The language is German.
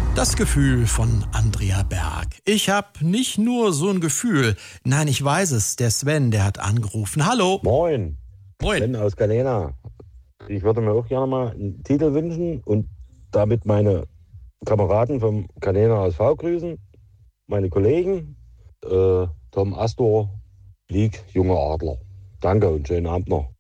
Das Gefühl von Andrea Berg. Ich habe nicht nur so ein Gefühl. Nein, ich weiß es. Der Sven, der hat angerufen. Hallo. Moin, Moin. Sven aus Galena. Ich würde mir auch gerne mal einen Titel wünschen und damit meine Kameraden vom Galena SV grüßen, meine Kollegen, Tom Astor, Lieg, Junge Adler. Danke und schönen Abend noch.